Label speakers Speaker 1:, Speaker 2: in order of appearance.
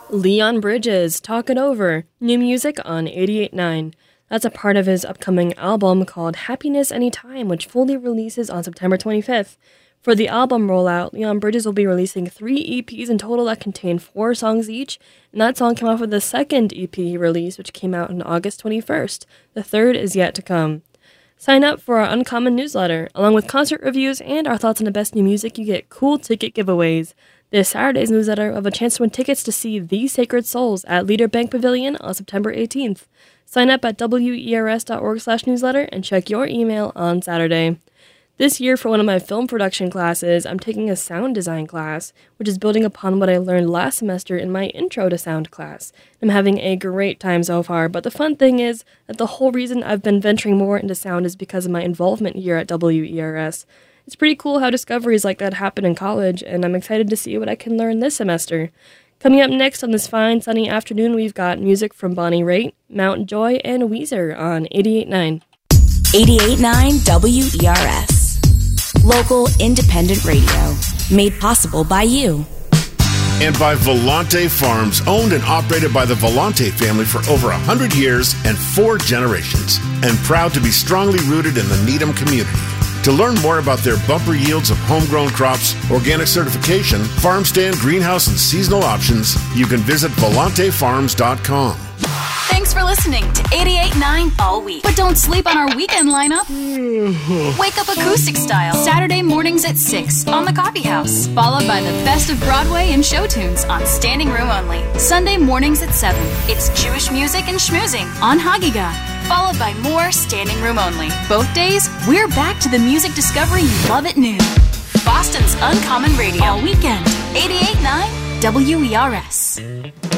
Speaker 1: Leon Bridges, Talk It Over, new music on 88.9. That's a part of his upcoming album called Happiness Anytime, which fully releases on September 25th. For the album rollout, Leon Bridges will be releasing 3 EPs in total that contain 4 songs each, and that song came off of the second EP he released, which came out on August 21st. The third is yet to come. Sign up for our Uncommon newsletter. Along with concert reviews and our thoughts on the best new music, you get cool ticket giveaways. This Saturday's newsletter will have a chance to win tickets to see The Sacred Souls at Leader Bank Pavilion on September 18th. Sign up at wers.org/newsletter and check your email on Saturday. This year, for one of my film production classes, I'm taking a sound design class, which is building upon what I learned last semester in my Intro to Sound class. I'm having a great time so far, but the fun thing is that the whole reason I've been venturing more into sound is because of my involvement here at WERS. It's pretty cool how discoveries like that happen in college, and I'm excited to see what I can learn this semester. Coming up next on this fine sunny afternoon, we've got music from Bonnie Raitt, Mount Joy, and Weezer on 88.9.
Speaker 2: 88.9 WERS. Local independent radio. Made possible by you.
Speaker 3: And by Volante Farms, owned and operated by the Volante family for over 100 years and 4 generations, and proud to be strongly rooted in the Needham community. To learn more about their bumper yields of homegrown crops, organic certification, farm stand, greenhouse, and seasonal options, you can visit volantefarms.com.
Speaker 4: Thanks for listening to 88.9 all week. But don't sleep on our weekend lineup. Wake up acoustic style Saturday mornings at 6 on the Coffee House, followed by the best of Broadway and show tunes on Standing Room Only. Sunday mornings at 7, it's Jewish music and schmoozing on Hagiga, followed by more Standing Room Only. Both days, we're back to the music discovery you love at noon. Boston's Uncommon Radio all weekend. 88.9 WERS.